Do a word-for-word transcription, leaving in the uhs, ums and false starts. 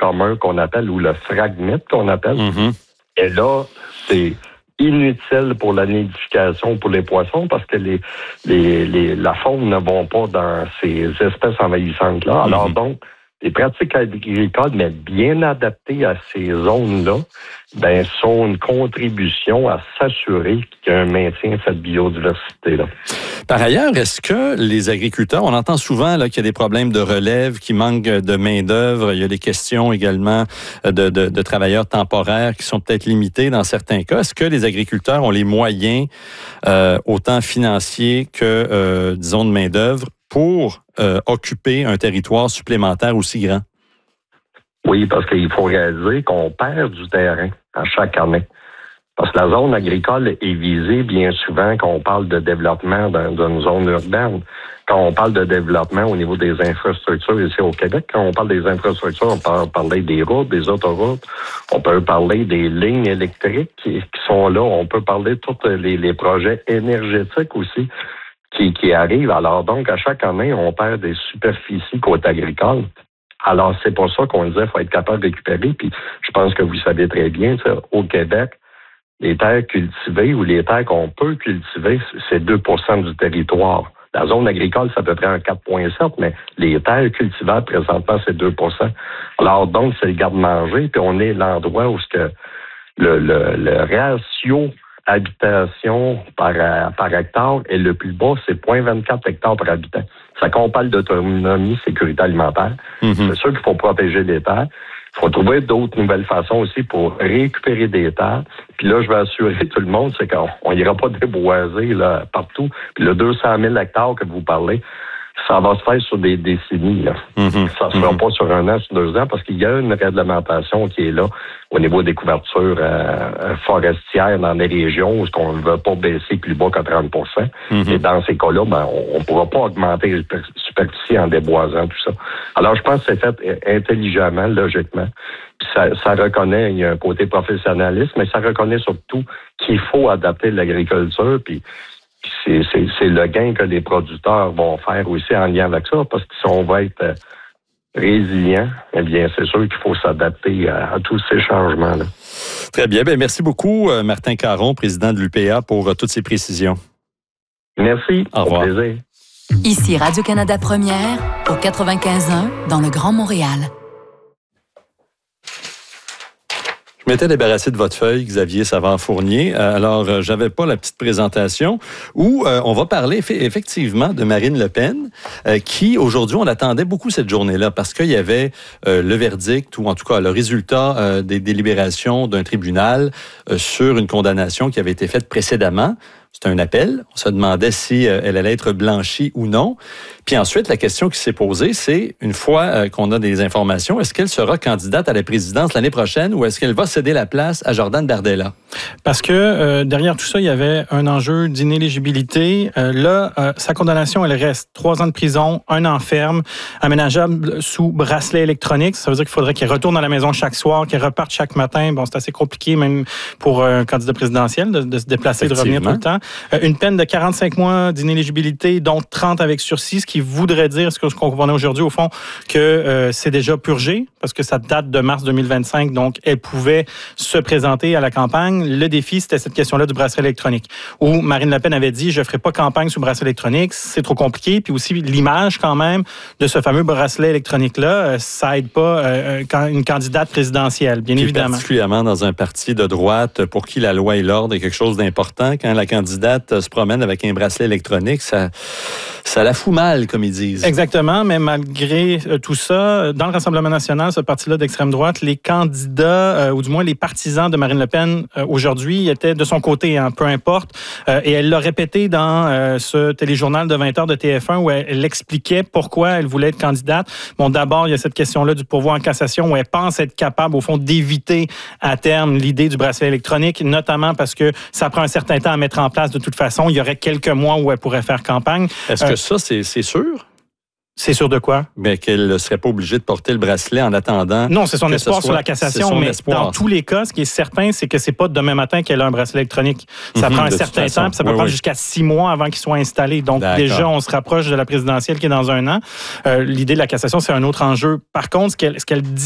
commun qu'on appelle, ou le fragmite qu'on appelle. Mm-hmm. Et là, c'est inutile pour la nidification pour les poissons parce que les, les, les, la faune ne vont pas dans ces espèces envahissantes-là. Alors mm-hmm. donc, les pratiques agricoles, mais bien adaptées à ces zones-là, ben, sont une contribution à s'assurer qu'il y a un maintien de cette biodiversité-là. Par ailleurs, est-ce que les agriculteurs, on entend souvent là, qu'il y a des problèmes de relève, qu'il manque de main-d'œuvre, il y a des questions également de, de, de travailleurs temporaires qui sont peut-être limités dans certains cas. Est-ce que les agriculteurs ont les moyens, euh, autant financiers que, euh, disons, de main-d'œuvre, pour euh, occuper un territoire supplémentaire aussi grand? Oui, parce qu'il faut réaliser qu'on perd du terrain à chaque année. Parce que la zone agricole est visée bien souvent quand on parle de développement dans, dans une zone urbaine. Quand on parle de développement au niveau des infrastructures ici au Québec, quand on parle des infrastructures, on peut parler des routes, des autoroutes, on peut parler des lignes électriques qui, qui sont là, on peut parler de tous les, les projets énergétiques aussi. Qui, qui arrive. Alors donc, à chaque année, on perd des superficies côté agricole. Alors, c'est pour ça qu'on disait qu'il faut être capable de récupérer. Puis, je pense que vous savez très bien, ça, au Québec, les terres cultivées ou les terres qu'on peut cultiver, c'est deux pour cent du territoire. La zone agricole, c'est à peu près un quatre virgule sept, mais les terres cultivables, présentement, c'est deux pour cent. Alors donc, c'est le garde-manger, puis on est l'endroit où ce que le, le, le ratio habitation par, par hectare est le plus bas, c'est zéro virgule vingt-quatre hectares par habitant. Ça qu'on parle d'autonomie, sécurité alimentaire. Mm-hmm. C'est sûr qu'il faut protéger les terres. Il faut trouver d'autres nouvelles façons aussi pour récupérer des terres. Puis là, je vais assurer tout le monde, c'est qu'on n'ira pas déboiser là, partout. Puis le deux cent mille hectares que vous parlez, ça va se faire sur des décennies. Là. Mm-hmm. Ça ne se fera mm-hmm. pas sur un an, sur deux ans, parce qu'il y a une réglementation qui est là au niveau des couvertures euh, forestières dans les régions où on ne veut pas baisser plus bas qu'à trente pour cent. Mm-hmm. Et dans ces cas-là, ben, on ne pourra pas augmenter les superficies en déboisant tout ça. Alors, je pense que c'est fait intelligemment, logiquement. Puis ça, ça reconnaît, il y a un côté professionnalisme, mais ça reconnaît surtout qu'il faut adapter l'agriculture, puis C'est, c'est, c'est le gain que les producteurs vont faire aussi en lien avec ça, parce que si on va être résilient, eh bien, c'est sûr qu'il faut s'adapter à, à tous ces changements-là. Très bien. Bien, merci beaucoup, Martin Caron, président de l'U P A, pour toutes ces précisions. Merci. Au revoir. Au plaisir. Ici Radio-Canada Première, au quatre-vingt-quinze un, dans le Grand Montréal. Je m'étais débarrassé de votre feuille, Xavier Savard-Fournier. Alors, euh, j'avais pas la petite présentation où euh, on va parler effectivement de Marine Le Pen, euh, qui, aujourd'hui, on attendait beaucoup cette journée-là parce qu'il y avait euh, le verdict, ou en tout cas le résultat euh, des délibérations d'un tribunal euh, sur une condamnation qui avait été faite précédemment. C'était un appel. On se demandait si euh, elle allait être blanchie ou non. Puis ensuite, la question qui s'est posée, c'est, une fois euh, qu'on a des informations, est-ce qu'elle sera candidate à la présidence l'année prochaine ou est-ce qu'elle va céder la place à Jordan Bardella? Parce que euh, derrière tout ça, il y avait un enjeu d'inéligibilité. Euh, là, euh, sa condamnation, elle reste trois ans de prison, un an ferme, aménageable sous bracelet électronique. Ça veut dire qu'il faudrait qu'elle retourne à la maison chaque soir, qu'elle reparte chaque matin. Bon, c'est assez compliqué même pour un candidat présidentiel de, de se déplacer, de revenir tout le temps. Euh, une peine de quarante-cinq mois d'inéligibilité, dont trente avec sursis, ce qui voudrait dire, ce qu'on comprenait aujourd'hui au fond, que euh, c'est déjà purgé, parce que ça date de mars deux mille vingt-cinq, donc elle pouvait se présenter à la campagne. Le défi, c'était cette question-là du bracelet électronique, où Marine Le Pen avait dit, je ne ferai pas campagne sous bracelet électronique, c'est trop compliqué, puis aussi l'image quand même de ce fameux bracelet électronique-là, ça aide pas euh, une candidate présidentielle, bien puis évidemment. Particulièrement dans un parti de droite pour qui la loi et l'ordre est quelque chose d'important, quand la candidate se promène avec un bracelet électronique, ça, ça la fout mal, comme ils disent. Exactement, mais malgré tout ça, dans le Rassemblement national, ce parti-là d'extrême droite, les candidats, euh, ou du moins les partisans de Marine Le Pen, euh, aujourd'hui, étaient de son côté, hein, peu importe. Euh, et elle l'a répété dans euh, ce téléjournal de vingt heures de T F un où elle, elle expliquait pourquoi elle voulait être candidate. Bon, d'abord, il y a cette question-là du pourvoi en cassation où elle pense être capable, au fond, d'éviter à terme l'idée du bracelet électronique, notamment parce que ça prend un certain temps à mettre en place de toute façon. Il y aurait quelques mois où elle pourrait faire campagne. Est-ce euh, que ça, c'est, c'est sûr? C'est sûr de quoi? Mais qu'elle ne serait pas obligée de porter le bracelet en attendant. Non, c'est son espoir sur la cassation, mais espoir. Dans tous les cas, ce qui est certain, c'est que c'est pas demain matin qu'elle a un bracelet électronique. Ça mm-hmm, prend un certain temps, puis ça peut oui, prendre oui. jusqu'à six mois avant qu'il soit installé. Donc D'accord. déjà, on se rapproche de la présidentielle qui est dans un an. Euh, l'idée de la cassation, c'est un autre enjeu. Par contre, ce qu'elle, ce qu'elle dit